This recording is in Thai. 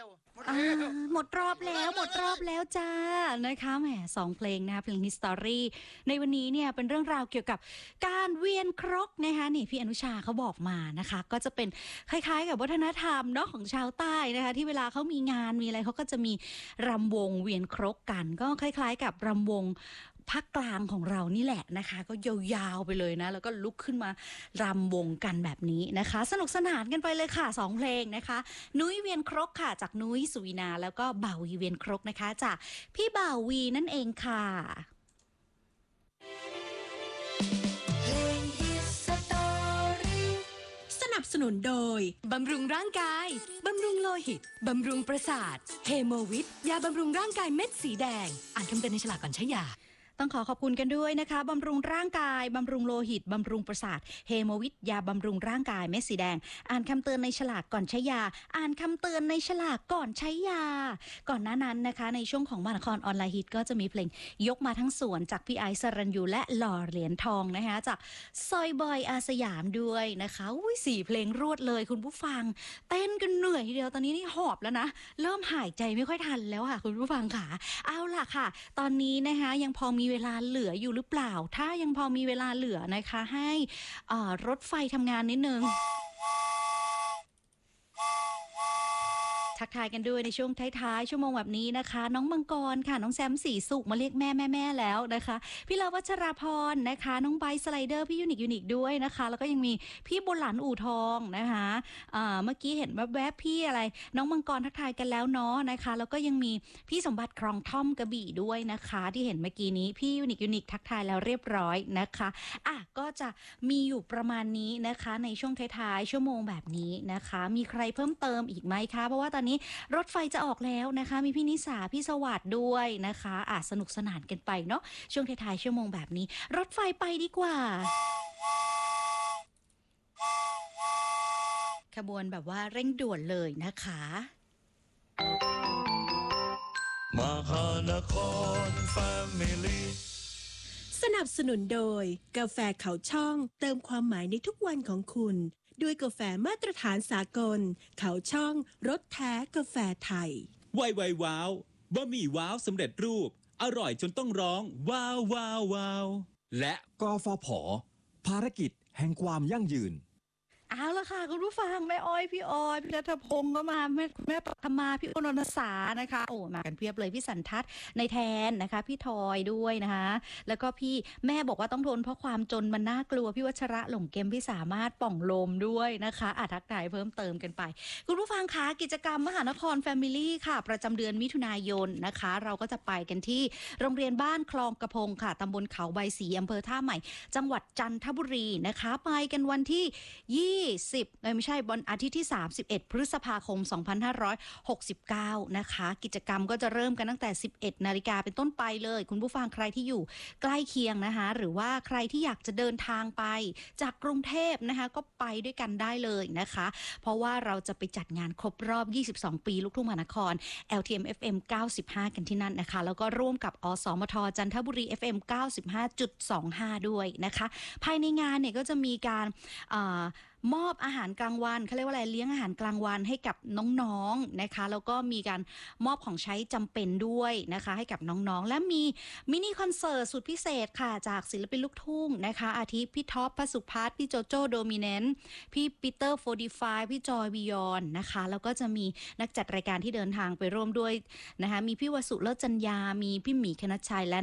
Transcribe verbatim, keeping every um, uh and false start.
แล้วหมดอ่าแล้วหมดรอบแล้วหมดรอบแล้วจ้านะคะแหมสองเพลงนะคะเพลง History ในวันนี้เนี่ยเป็นเรื่องราวเกี่ยวกับการเวียนครกนะคะนี่พี่อนุชาเขาบอกมานะคะก็จะเป็นคล้ายๆกับวัฒนธรรมเนาะของชาวใต้นะคะที่เวลาเขามีงานมีอะไรเขาก็จะมีรำวงเวียนครกกันก็คล้ายๆกับรำวงภาคกลางของเรานี่แหละนะคะก็ยาวๆไปเลยนะแล้วก็ลุกขึ้นมารำวงกันแบบนี้นะคะสนุกสนานกันไปเลยค่ะสองเพลงนะคะนุ้ยเวียนครกค่ะจากนุ้ยสุวินาแล้วก็บ่าววีเวียนครกนะคะจากพี่บ่าววีนั่นเองค่ะสนับสนุนโดยบำรุงร่างกายบำรุงโลหิตบำรุงประสาทเฮโมวิทยาบำรุงร่างกายเม็ดสีแดงอ่านคำเตือนในฉลากก่อนใช้ยาต้องขอขอบคุณกันด้วยนะคะบำรุงร่างกายบำรุงโลหิตบำรุงประสาทเฮโมวิทยาบำรุงร่างกายเม็ดสีแดงอ่านคำเตือนในฉลากก่อนใช้ยาอ่านคำเตือนในฉลากก่อนใช้ยาก่อนหน้านั้นนะคะในช่วงของมหานครออนไลน์ฮิตก็จะมีเพลงยกมาทั้งสวนจากพี่ไอซ์สรัญยูและหล่อเหรียญทองนะคะจากซอยบอยอาสยามด้วยนะคะอุ้ยสี่เพลงรวดเลยคุณผู้ฟังเต้นกันเหนื่อยทีเดียวตอนนี้นี่หอบแล้วนะเริ่มหายใจไม่ค่อยทันแล้วค่ะคุณผู้ฟังค่ะเอาล่ะค่ะตอนนี้นะคะยังพอมีเวลาเหลืออยู่หรือเปล่าถ้ายังพอมีเวลาเหลือนะคะให้รถไฟทำงานนิดนึงทักทายกันด้วยในช่วงท้ายๆชั่วโมงแบบนี้นะคะน้องมังกรค่ะน้องแซมสีสุกมาเรียกแม่แม่แม่แล้วนะคะพี่ลาวัชราพรนะคะน้องไบสไลเดอร์พี่ยูนิคยูนิคด้วยนะคะแล้วก็ยังมีพี่บุญหลานอู่ทองนะคะเมื่อกี้เห็นแวบๆพี่อะไรน้องมังกรทักทายกันแล้วเนาะนะคะแล้วก็ยังมีพี่สมบัติครองท่อมกระบี่ด้วยนะคะที่เห็นเมื่อกี้นี้พี่ยูนิคยูนิคทักทายแล้วเรียบร้อยนะคะอ่ะก็จะมีอยู่ประมาณนี้นะคะในช่วงท้ายๆชั่วโมงแบบนี้นะคะมีใครเพิ่มเติมอีกไหมคะเพราะว่าตอนนี้รถไฟจะออกแล้วนะคะมีพี่นิสาพี่สวัสดิ์ด้วยนะคะอ่ะสนุกสนานกันไปเนาะช่วงท้ายๆชั่วโมงแบบนี้รถไฟไปดีกว่าขบวนแบบว่าเร่งด่วนเลยนะคะมหานครแฟมิลี่สนับสนุนโดยกาแฟเขาช่องเติมความหมายในทุกวันของคุณด้วยกาแฟมาตรฐานสากลเขาช่องรสแท้กาแฟไทยไวไวว้าวบะหมี่ว้าวสำเร็จรูปอร่อยจนต้องร้องว้าวว้าวว้าวและกฟผ.ภารกิจแห่งความยั่งยืนเอาละค่ะคุณผู้ฟังแม่อ้อยพี่ออยพี่รัฐพงศ์ก็มาแม่แม่ปัทมาพี่อนนสานะคะโอ้มากันเพียบเลยพี่สันทัศน์ในแทนนะคะพี่ทอยด้วยนะคะแล้วก็พี่แม่บอกว่าต้องทนเพราะความจนมันน่ากลัวพี่วัชระหลงเกมพี่สามารถป่องลมด้วยนะคะอาทักทายเพิ่มเติมกันไปคุณผู้ฟังคะกิจกรรมมหานครแฟมิลี่ค่ะประจำเดือนมิถุนายนนะคะเราก็จะไปกันที่โรงเรียนบ้านคลองกระพงค่ะตำบลเขาใบศรีอำเภอท่าใหม่จังหวัดจันทบุรีนะคะไปกันวันที่ยี่สิบไม่ใช่วันอาทิตย์ที่สามสิบเอ็ดพฤษภาคมสองพันห้าร้อยหกสิบเก้านะคะกิจกรรมก็จะเริ่มกันตั้งแต่สิบเอ็ดนาฬิกาเป็นต้นไปเลยคุณผู้ฟังใครที่อยู่ใกล้เคียงนะคะหรือว่าใครที่อยากจะเดินทางไปจากกรุงเทพนะคะก็ไปด้วยกันได้เลยนะคะเพราะว่าเราจะไปจัดงานครบรอบยี่สิบสองปีลูกทุ่งมหานคร แอล ที เอ็ม เอฟ เอ็ม เก้าสิบห้ากันที่นั่นนะคะแล้วก็ร่วมกับอสมทจันทบุรี เอฟ เอ็ม เก้าสิบห้าจุดสองห้า ด้วยนะคะภายในงานเนี่ยก็จะมีการมอบอาหารกลางวันเขาเรียกว่าอะไรเลี้ยงอาหารกลางวันให้กับน้องๆนะคะแล้วก็มีการมอบของใช้จำเป็นด้วยนะคะให้กับน้องๆและมีมินิคอนเสิร์ตสุดพิเศษค่ะจากศิลปินลูกทุ่งนะคะอาทิพี่ท็อปพระสุพัฒน์พี่โจโจ้โดมิเนนต์พี่ปีเตอร์โฟร์ตี้ไฟว์พี่จอยบิยอนนะคะแล้วก็จะมีนักจัดรายการที่เดินทางไปร่วมด้วยนะคะมีพี่วสุเลิศจันยามีพี่หมีคณชัยและ